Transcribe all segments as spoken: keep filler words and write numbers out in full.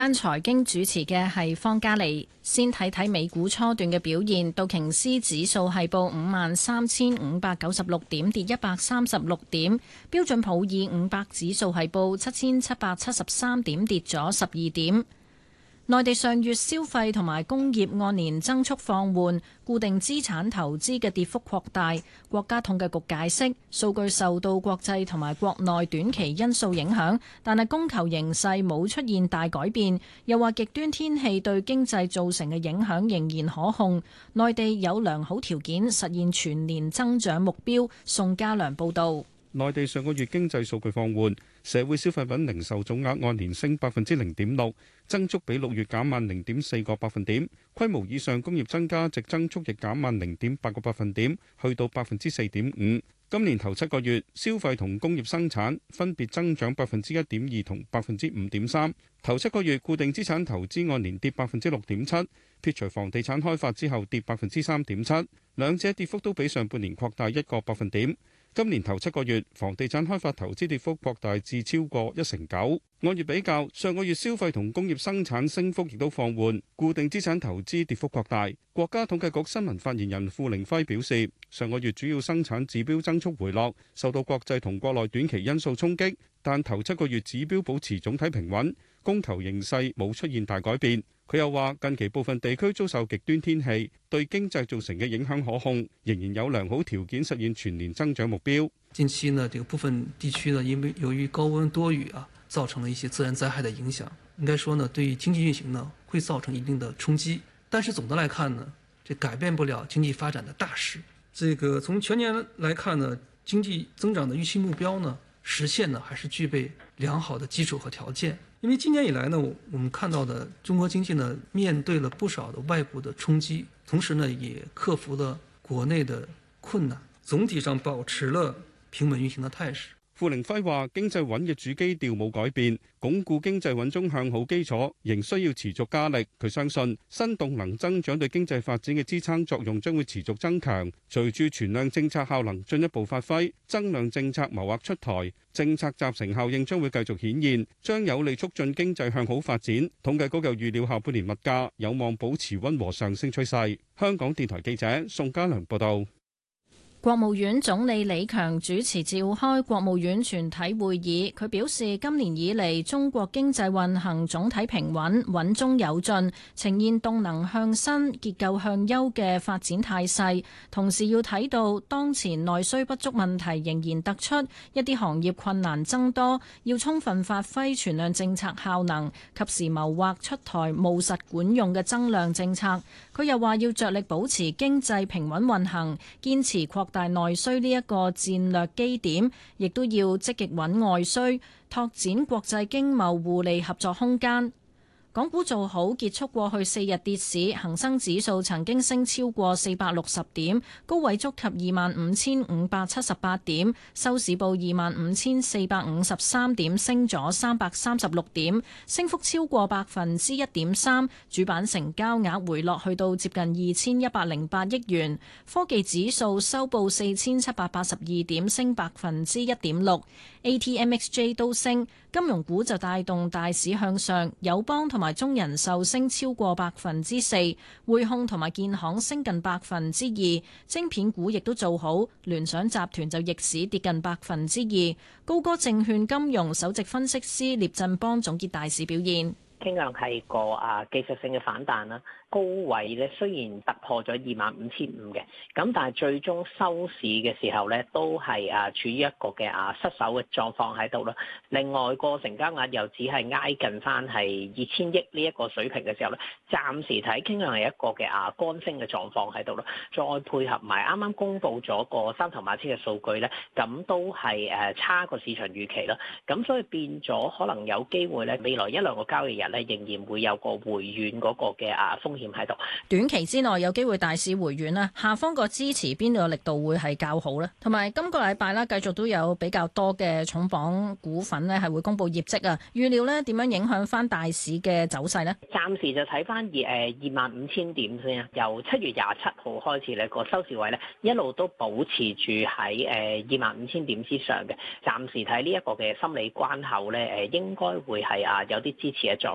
間財經主持嘅係方嘉利。先睇睇美股初段嘅表現，道瓊斯指數係報五萬三千五百九十六點，跌一百三十六點。標準普爾五百指數係報七千七百七十三點，跌咗十二點。內地上月消費同埋工業按年增速放緩，固定資產投資嘅跌幅擴大。國家統計局解釋，數據受到國際同埋國內短期因素影響，但係供求形勢冇出現大改變。又話極端天氣對經濟造成嘅影響仍然可控，內地有良好條件實現全年增長目標。宋家良報導。 內地上個月經濟數據放緩，社會消費品零售總額按年升百分之零點六，增速比六月減慢零點四個百分點。規模以上工業增加值增速亦減慢零點八個百分點，去到百分之四點五。今年頭七個月，消費同工業生產分別增長百分之一點二同百分之五點三。頭七個月固定資產投資按年跌百分之六點七，撇除房地產開發之後跌百分之三點七，兩者跌幅都比上半年擴大一個百分點。今年頭七個月，房地產開發投資跌幅擴大至超過一成九。按月比較，上個月消費同工業生產升幅亦都放緩，固定資產投資跌幅擴大。國家統計局新聞發言人付凌暉表示，上個月主要生產指標增速回落，受到國際同國內短期因素衝擊，但頭七個月指標保持總體平穩，供求形勢冇出現大改變。佢又話，近期部分地區遭受極端天氣，對經濟造成嘅影響可控，仍然有良好條件實現全年增長目標。 近期呢，這個部分地區呢，因為由於高溫多雨啊，造成了一些自然災害的影響，應該說呢，對於經濟運行呢，會造成一定的衝擊。但是總的來看呢，這改變不了經濟發展的大勢。這個從全年來看呢，經濟增長的預期目標呢，實現呢，還是具備良好的基礎和條件。因為今年以來呢，我們看到的中國經濟呢，面對了不少的外部的衝擊，同時呢，也克服了國內的困難，總體上保持了平穩運行的態勢。 付凌暉話：經濟穩嘅主基調冇改變，鞏固經濟穩中向好基礎仍需要持續加力。佢相信新動能增長對經濟發展嘅支撐作用將會持續增強。隨住存量政策效能進一步發揮，增量政策謀劃出台，政策集成效應將會繼續顯現，將有利促進經濟向好發展。統計局又預料下半年物價有望保持溫和上升趨勢。香港電台記者宋家良報道。 國務院總理李強主持召開國務院全體會議，佢表示今年以嚟中國經濟運行總體平穩、穩中有進，呈現動能向新、結構向優嘅發展態勢。同時要睇到當前內需不足問題仍然突出，一啲行業困難增多，要充分發揮存量政策效能，及時謀劃出台務實管用嘅增量政策。佢又話要着力保持經濟平穩運行，堅持擴大內需呢一個戰略基點，亦都要積極穩外需，拓展國際經貿互利合作空間。港股做好，結束過去四日跌市，恒生指數曾經升超過四百六十點，高位觸及二萬五千五百七十八點，收市報二萬五千四百五十三點，升咗三百三十六點，升幅超過百分之一點三。主板成交額回落去到接近二千一百零八億元。科技指數收報四千七百八十二點，升百分之一點六。A T M X J 都升，金融股就帶動大市向上，友邦同埋中人壽升超過百分之四，匯控同埋建行升近百分之二，晶片股亦都做好，聯想集團就逆市跌近百分之二。高歌證券金融首席分析師聶振邦總結大市表現。 傾向係個啊技術性嘅反彈啦，高位咧雖然突破咗二萬五千五嘅，咁但係最終收市嘅時候咧都係啊處於一個嘅啊失守嘅狀況喺度啦。另外個成交額又只係挨近翻係二千億呢一個水平嘅時候咧，暫時睇傾向係一個嘅啊乾升嘅狀況喺度啦。再配合埋啱啱公布咗個三頭馬車嘅數據咧，咁都係誒差過市場預期啦。咁所以變咗可能有機會咧，未來一兩個交易日仍然會有個回軟嗰個嘅啊風險喺度， 短期之內有機會大市回軟啦。下方個支持邊度嘅力度會係較好呢？同埋今個禮拜啦，繼續都有比較多嘅重磅股份呢係會公布業績啊。預料呢點樣影響翻大市嘅走勢呢？ 暫時就睇翻二誒二萬五千點先啊。由七月廿七號開始呢個收市位呢一路都保持住喺誒二萬五千點之上嘅。暫時睇呢一個嘅心理關口呢，誒應該會係啊有啲支持嘅狀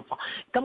況。咁